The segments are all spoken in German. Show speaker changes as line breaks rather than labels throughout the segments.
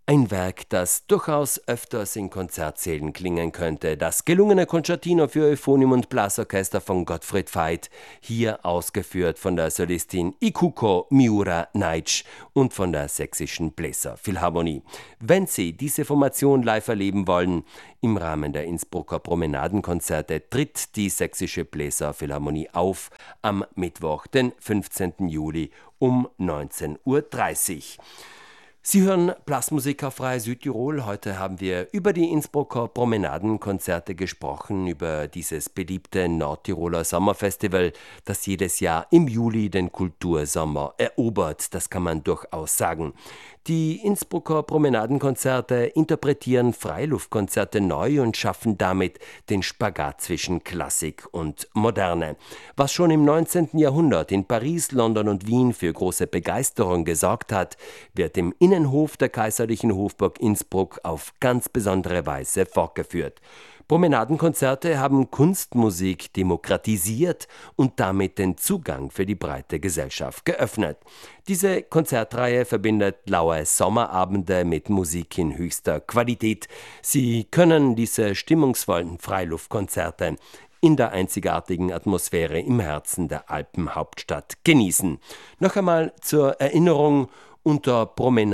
Ein Werk, das durchaus öfters in Konzertsälen klingen könnte. Das gelungene Concertino für Euphonium und Blasorchester von Gottfried Veit, hier ausgeführt von der Solistin Ikuko Miura Neitsch und von der Sächsischen Bläserphilharmonie. Wenn Sie diese Formation live erleben wollen, im Rahmen der Innsbrucker Promenadenkonzerte tritt die Sächsische Bläserphilharmonie auf am Mittwoch, den 15. Juli um 19:30 Uhr. Sie hören Blasmusik auf Freie Südtirol. Heute haben wir über die Innsbrucker Promenadenkonzerte gesprochen, über dieses beliebte Nordtiroler Sommerfestival, das jedes Jahr im Juli den Kultursommer erobert. Das kann man durchaus sagen. Die Innsbrucker Promenadenkonzerte interpretieren Freiluftkonzerte neu und schaffen damit den Spagat zwischen Klassik und Moderne. Was schon im 19. Jahrhundert in Paris, London und Wien für große Begeisterung gesorgt hat, wird im Innenhof der Kaiserlichen Hofburg Innsbruck auf ganz besondere Weise fortgeführt. Promenadenkonzerte haben Kunstmusik demokratisiert und damit den Zugang für die breite Gesellschaft geöffnet. Diese Konzertreihe verbindet laue Sommerabende mit Musik in höchster Qualität. Sie können diese stimmungsvollen Freiluftkonzerte in der einzigartigen Atmosphäre im Herzen der Alpenhauptstadt genießen. Noch einmal zur Erinnerung: unter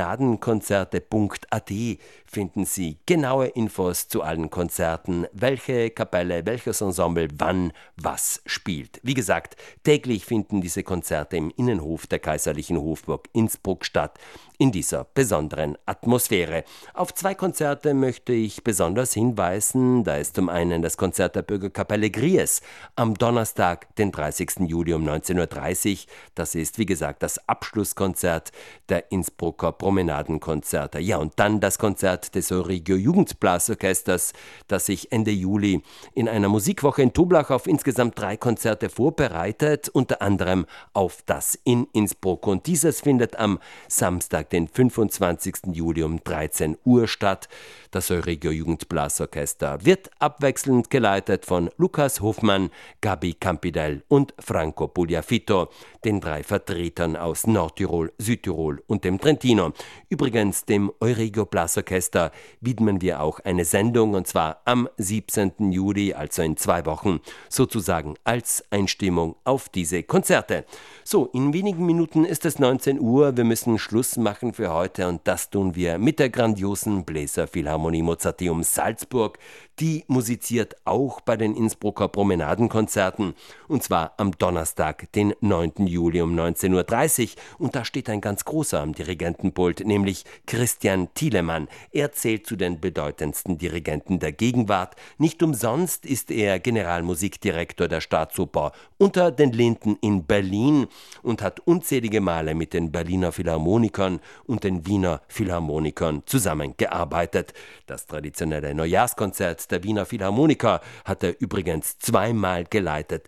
promenadenkonzerte.at finden Sie genaue Infos zu allen Konzerten, welche Kapelle, welches Ensemble wann was spielt. Wie gesagt, täglich finden diese Konzerte im Innenhof der Kaiserlichen Hofburg Innsbruck statt, in dieser besonderen Atmosphäre. Auf zwei Konzerte möchte ich besonders hinweisen. Da ist zum einen das Konzert der Bürgerkapelle Gries am Donnerstag, den 30. Juli um 19:30 Uhr. Das ist, wie gesagt, das Abschlusskonzert der Innsbrucker Promenadenkonzerte. Ja, und dann das Konzert des Euregio Jugendblasorchesters, das sich Ende Juli in einer Musikwoche in Toblach auf insgesamt 3 Konzerte vorbereitet, unter anderem auf das in Innsbruck. Und dieses findet am Samstag, den 25. Juli um 13 Uhr statt. Das Euregio Jugendblasorchester wird abwechselnd geleitet von Lukas Hofmann, Gabi Campidel und Franco Pugliafito, den 3 Vertretern aus Nordtirol, Südtirol und dem Trentino. Übrigens, dem Euregio Blasorchester widmen wir auch eine Sendung, und zwar am 17. Juli, also in 2 Wochen, sozusagen als Einstimmung auf diese Konzerte. So, in wenigen Minuten ist es 19 Uhr. Wir müssen Schluss machen für heute, und das tun wir mit der grandiosen Bläserphilharmonie Mozarteum Salzburg. Die musiziert auch bei den Innsbrucker Promenadenkonzerten, und zwar am Donnerstag, den 9. Juli um 19:30 Uhr. Und da steht ein ganz großer am Dirigentenpult, nämlich Christian Thielemann. Er zählt zu den bedeutendsten Dirigenten der Gegenwart. Nicht umsonst ist er Generalmusikdirektor der Staatsoper Unter den Linden in Berlin und hat unzählige Male mit den Berliner Philharmonikern und den Wiener Philharmonikern zusammengearbeitet. Das traditionelle Neujahrskonzert der Wiener Philharmoniker hat er übrigens 2-mal geleitet,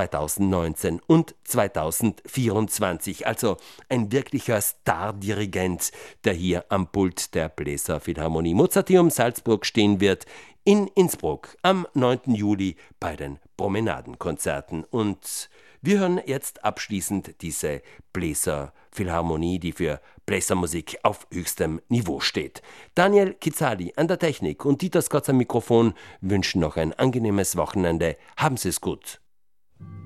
2019 und 2024. Also ein wirklicher Stardirigent, der hier am Pult der Bläserphilharmonie Mozarteum Salzburg stehen wird, in Innsbruck am 9. Juli bei den Promenadenkonzerten. Und wir hören jetzt abschließend diese Bläserphilharmonie, die für Bläsermusik auf höchstem Niveau steht. Daniel Kizzali an der Technik und Dieter Skotz am Mikrofon wünschen noch ein angenehmes Wochenende. Haben Sie es gut.